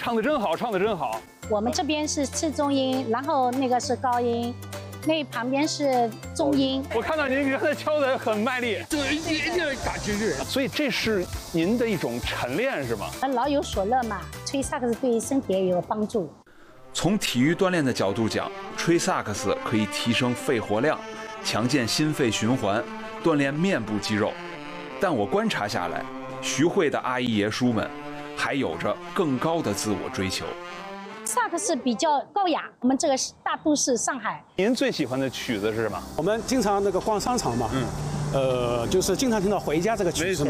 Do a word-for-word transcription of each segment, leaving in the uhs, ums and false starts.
唱的真好，唱的真好。 我们这边是次中音，然后那个是高音，那旁边是中音。 我看到您刚才敲的很卖力， 对，一定一定要打进去。 所以这是您的一种晨练是吗？ 老有所乐嘛，吹萨克斯对身体也有帮助。 从体育锻炼的角度讲，吹萨克斯可以提升肺活量，强健心肺循环，锻炼面部肌肉。但我观察下来，徐汇的阿姨爷叔们还有着更高的自我追求。 萨克斯比较高雅，我们这个大都市上海。 您最喜欢的曲子是什么？ 我们经常那个逛商场嘛，嗯，呃，就是经常听到《回家》这个曲子嘛。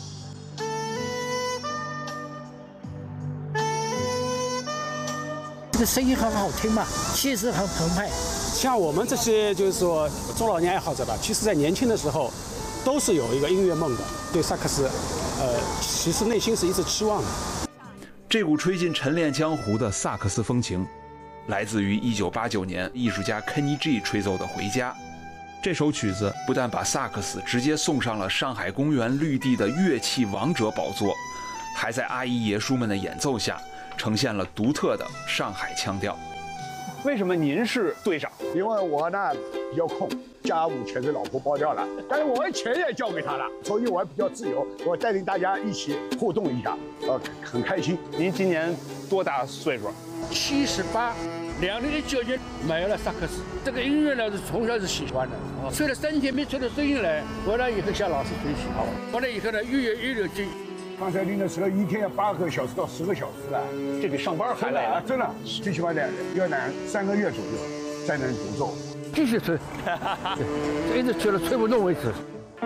这个声音很好听嘛，气势很澎湃。 像我们这些就是说中老年爱好者吧，其实在年轻的时候，都是有一个音乐梦的，对萨克斯，呃，其实内心是一直期望的。 这股吹进晨练江湖的萨克斯风情，来自于一九八九年艺术家 Kenny G 吹奏的《回家》。这首曲子不但把萨克斯直接送上了上海公园绿地的乐器王者宝座，还在阿姨爷叔们的演奏下，呈现了独特的上海腔调。 为什么您是队长？ 因为我呢比较空，家务全给老婆包掉了，但是我钱也交给她了，所以我还比较自由。我带领大家一起互动一下，呃，很开心。 您今年多大岁数？ 七十八。两零一九年买了萨克斯，这个音乐呢是从小是喜欢的，吹了三天没吹出声音来，回来以后向老师学习，回来以后呢越越有劲。 刚才练的时候一天要八个小时到十个小时啊， 这比上班还累啊！ 真的，最起码两要两三个月左右才能独奏。 继续吹，一直吹到吹不动为止。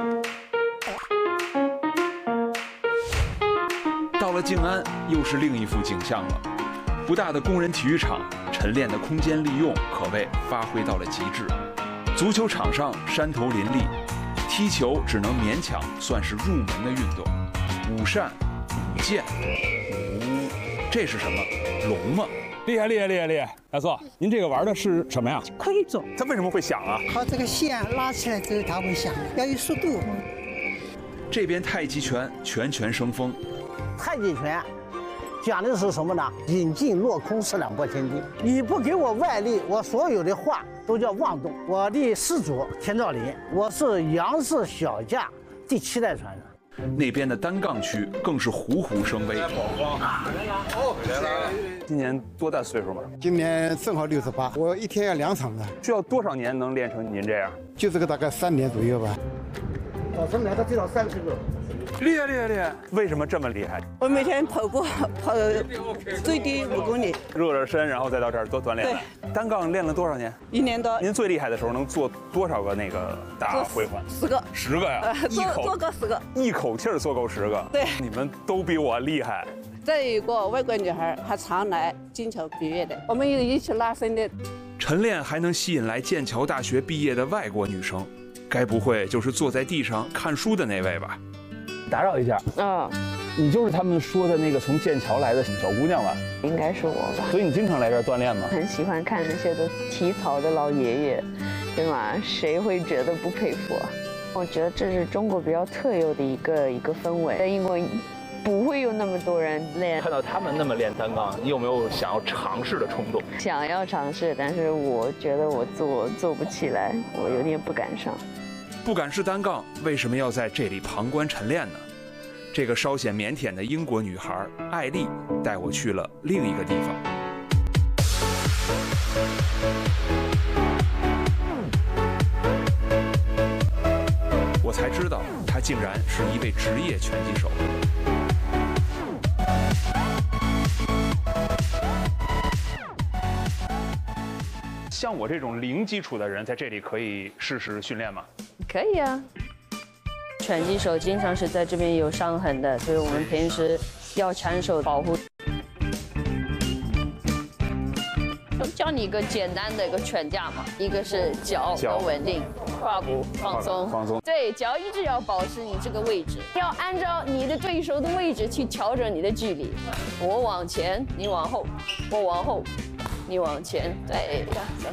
到了静安，又是另一幅景象了。不大的工人体育场，晨练的空间利用可谓发挥到了极致。足球场上山头林立，踢球只能勉强算是入门的运动。舞扇、舞剑、舞，这是什么？龙吗？ 厉害厉害厉害厉害！大叔，您这个玩的是什么呀？ 昆种。 它为什么会响啊？ 靠这个线拉起来之后它会响，要有速度。 这边太极拳拳拳生风。 太极拳讲的是什么呢？引劲落空，是两拨千斤。你不给我外力，我所有的话都叫妄动。我的师祖田兆林，我是杨氏小架第七代传人。 那边的单杠区更是虎虎生威。 今年多大岁数嘛？ 今年正好六十八，我一天要两场的。 需要多少年能练成您这样？ 就这个大概三年左右吧。 早晨来的最少三十个。 厉害厉害厉害！为什么这么厉害？ 我每天跑步跑最低五公里， 热热身，然后再到这儿多锻炼。对，单杠练了多少年？ 一年多。 您最厉害的时候能做多少个那个大回环？ 十个。 十个呀！ 呃、做做够十个。 一口气儿做够十个。 对， 你们都比我厉害。 再有一个外国女孩，还常来剑桥毕业的，我们有一起拉伸的。 晨练还能吸引来剑桥大学毕业的外国女生，该不会就是坐在地上看书的那位吧？ 打扰一下， 啊、 嗯，你就是他们说的那个从剑桥来的小姑娘吧？ 应该是我吧。 所以你经常来这儿锻炼吗？ 很喜欢看那些都体操的老爷爷，对吗？谁会觉得不佩服？我觉得这是中国比较特有的一个一个氛围，在英国不会有那么多人练。 看到他们那么练单杠，你有没有想要尝试的冲动？ 想要尝试，但是我觉得我做做不起来，我有点不敢上。 不敢试单杠，为什么要在这里旁观晨练呢？这个稍显腼腆的英国女孩艾丽带我去了另一个地方。我才知道，她竟然是一位职业拳击手。 像我这种零基础的人，在这里可以试试训练吗？ 可以啊。拳击手经常是在这边有伤痕的，所以我们平时要缠手保护。我教你一个简单的一个拳架嘛，一个是脚要稳定，胯部放松， 放松。 对，脚一直要保持你这个位置，要按照你的对手的位置去调整你的距离。我往前，你往后；我往后，你往前。对，这样走。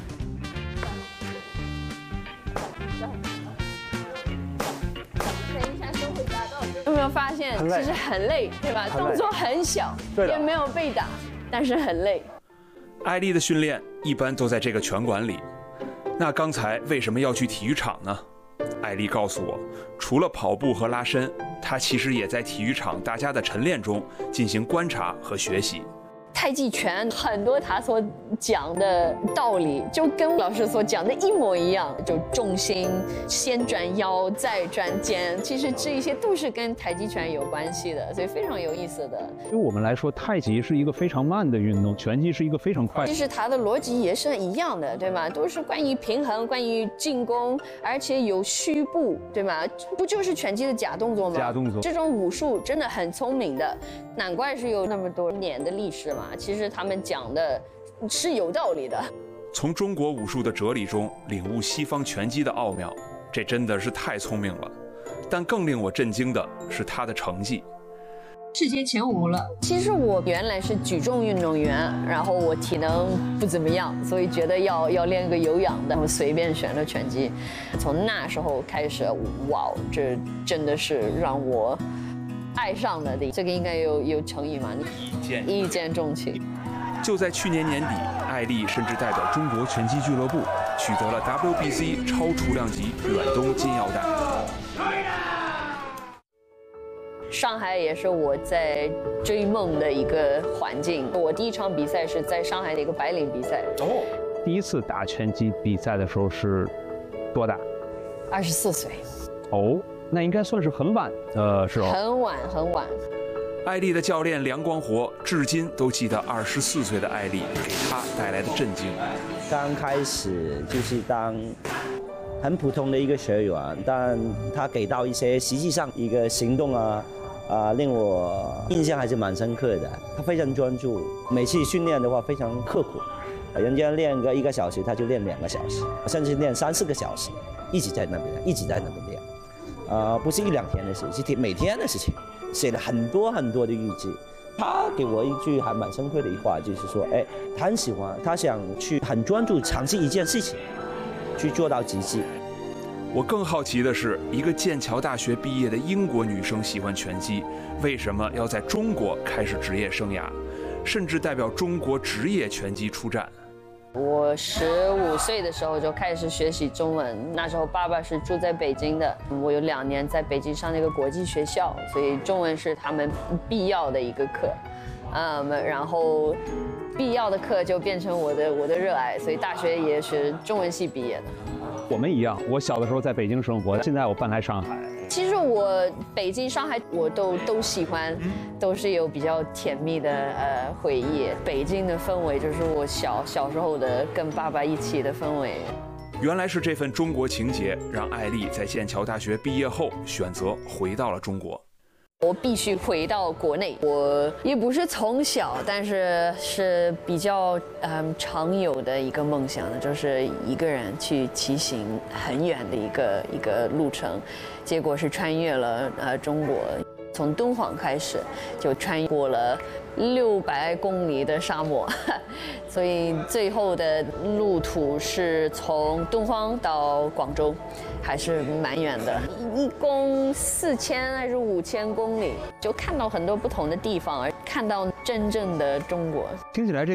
有没有发现其实很累，对吧？动作很小，也没有被打， 但是很累。 艾丽的训练一般都在这个拳馆里。那刚才为什么要去体育场呢？艾丽告诉我，除了跑步和拉伸，她其实也在体育场大家的晨练中进行观察和学习。 太极拳很多他所讲的道理就跟老师所讲的一模一样，就重心先转腰再转肩，其实这一些都是跟太极拳有关系的，所以非常有意思的。 对我们来说，太极是一个非常慢的运动，拳击是一个非常快的。 其实它的逻辑也是一样的，对吗？都是关于平衡，关于进攻，而且有虚步，对吗？不就是拳击的假动作吗？ 假动作。 这种武术真的很聪明的，难怪是有那么多年的历史嘛。其实他们讲的是有道理的。 从中国武术的哲理中领悟西方拳击的奥妙，这真的是太聪明了。但更令我震惊的是他的成绩， 世界前五了。其实我原来是举重运动员，然后我体能不怎么样，所以觉得要要练个有氧的，然后随便选了拳击。从那时候开始，哇，这真的是让我爱上了的。这个应该有有成语嘛？ 一见一见钟情。 就在去年年底，艾丽甚至代表中国拳击俱乐部取得了 W B C 超重量级远东金腰带。 上海也是我在追梦的一个环境。我第一场比赛是在上海的一个白领比赛。 哦，第一次打拳击比赛的时候是多大？ 二十四岁。 哦，那应该算是很晚的时候。 很晚很晚。 艾丽的教练梁光活至今都记得二十四岁的艾丽给他带来的震惊。 刚开始就是当很普通的一个学员，但他给到一些实际上一个行动啊啊，令我印象还是蛮深刻的。他非常专注，每次训练的话非常刻苦，人家练个一个小时，他就练两个小时，甚至练三四个小时，一直在那边，一直在那边练。啊、呃，不是一两天的事，是每天的事情。写了很多很多的日记。他给我一句还蛮深刻的一话，就是说，哎，他很喜欢，他想去很专注尝试一件事情，去做到极致。 我更好奇的是，一个剑桥大学毕业的英国女生喜欢拳击，为什么要在中国开始职业生涯，甚至代表中国职业拳击出战？ 我十五岁的时候就开始学习中文，那时候爸爸是住在北京的，我有两年在北京上那个国际学校，所以中文是他们必要的一个课，嗯，然后必要的课就变成我的我的热爱，所以大学也是中文系毕业的。 我们一样，我小的时候在北京生活，现在我搬来上海。 其实我北京、上海我都都喜欢，都是有比较甜蜜的呃回忆。北京的氛围就是我小小时候的跟爸爸一起的氛围。 原来是这份中国情结，让艾丽在剑桥大学毕业后选择回到了中国。 我必须回到国内。我也不是从小，但是是比较嗯常有的一个梦想，就是一个人去骑行很远的一个一个路程。结果是穿越了呃中国，从敦煌开始就穿过了六百公里的沙漠，所以最后的路途是从敦煌到广州，还是蛮远的，一共四千还是五千公里，就看到很多不同的地方，而看到真正的中国。 听起来这